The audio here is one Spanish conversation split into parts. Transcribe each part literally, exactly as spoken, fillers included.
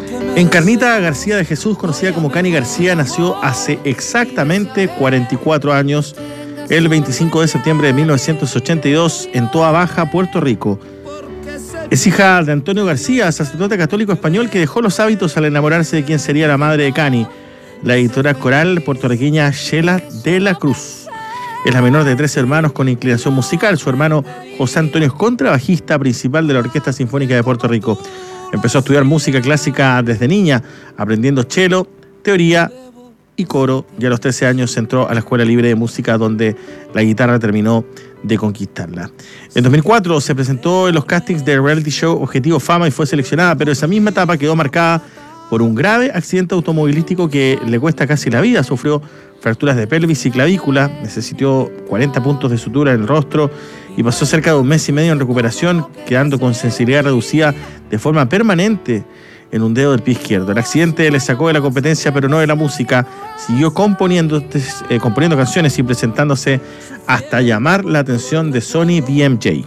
Encarnita García de Jesús, conocida como Cani García, nació hace exactamente cuarenta y cuatro años, el veinticinco de septiembre de mil novecientos ochenta y dos, en Toa Baja, Puerto Rico. Es hija de Antonio García, sacerdote católico español que dejó los hábitos al enamorarse de quien sería la madre de Cani, la editora coral puertorriqueña Sheila de la Cruz. Es la menor de tres hermanos con inclinación musical. Su hermano José Antonio es contrabajista principal de la Orquesta Sinfónica de Puerto Rico. Empezó a estudiar música clásica desde niña, aprendiendo cello, teoría y coro, y a los trece años entró a la Escuela Libre de Música, donde la guitarra terminó de conquistarla. En dos mil cuatro se presentó en los castings del reality show Objetivo Fama y fue seleccionada, pero esa misma etapa quedó marcada por un grave accidente automovilístico que le cuesta casi la vida. Sufrió fracturas de pelvis y clavícula, necesitó cuarenta puntos de sutura en el rostro y pasó cerca de un mes y medio en recuperación, quedando con sensibilidad reducida de forma permanente en un dedo del pie izquierdo. El accidente le sacó de la competencia, pero no de la música. Siguió componiendo, eh, componiendo canciones y presentándose hasta llamar la atención de Sony B M J.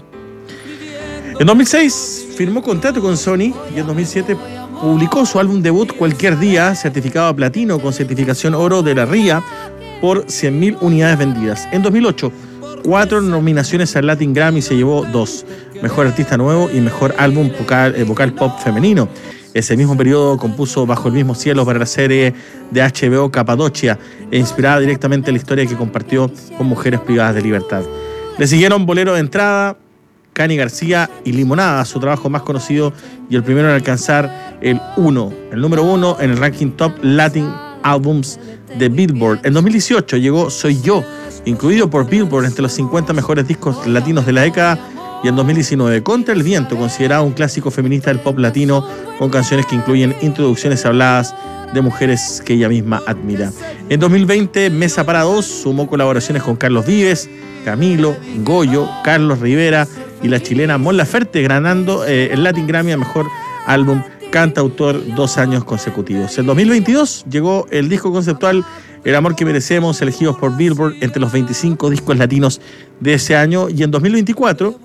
En dos mil seis firmó contrato con Sony y en dos mil siete publicó su álbum debut Cualquier Día, certificado a platino con certificación oro de la R I A por cien mil unidades vendidas. En dos mil ocho, cuatro nominaciones al Latin Grammy, se llevó dos: Mejor Artista Nuevo y Mejor Álbum Vocal, eh, vocal Pop Femenino. Ese mismo periodo compuso Bajo el Mismo Cielo para la serie de H B O Capadocia, e inspirada directamente en la historia que compartió con mujeres privadas de libertad. Le siguieron Bolero de Entrada, Cani García y Limonada, su trabajo más conocido y el primero en alcanzar el uno, el número uno en el ranking Top Latin Albums de Billboard. En dos mil dieciocho llegó Soy Yo, incluido por Billboard entre los cincuenta mejores discos latinos de la década, y en dos mil diecinueve Contra el Viento, considerado un clásico feminista del pop latino, con canciones que incluyen introducciones habladas de mujeres que ella misma admira. En dos mil veinte, Mesa para Dos sumó colaboraciones con Carlos Vives, Camilo, Goyo, Carlos Rivera y la chilena Mon Laferte, ganando eh, el Latin Grammy a Mejor Álbum Cantautor dos años consecutivos. En dos mil veintidós llegó el disco conceptual El Amor que Merecemos, elegidos por Billboard entre los veinticinco discos latinos de ese año. Y en dos mil veinticuatro,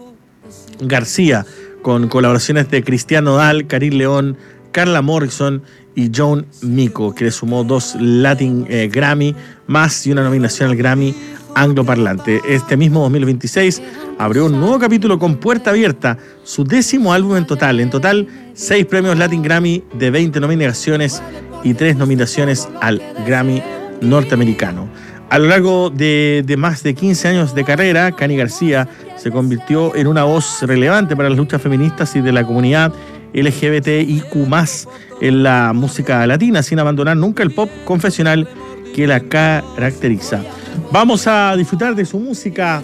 García, con colaboraciones de Cristian Nodal, Karim León, Carla Morrison y John Mico, que le sumó dos Latin eh, Grammy más y una nominación al Grammy angloparlante. Este mismo dos mil veintiséis abrió un nuevo capítulo con Puerta Abierta, su décimo álbum en total. En total, seis premios Latin Grammy de veinte nominaciones y tres nominaciones al Grammy norteamericano. A lo largo de, de más de quince años de carrera, Cani García se convirtió en una voz relevante para las luchas feministas y de la comunidad L G B T I Q más, en la música latina, sin abandonar nunca el pop confesional que la caracteriza. Vamos a disfrutar de su música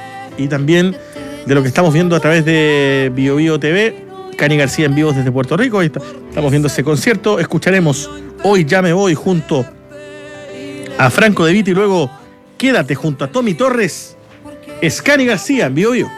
y también de lo que estamos viendo a través de Bio Bio T V. Cani García en vivo desde Puerto Rico. Estamos viendo ese concierto. Escucharemos Hoy Ya Me Voy junto a Franco De Vita y luego Quédate junto a Tommy Torres. Es Cani García en Bio Bio.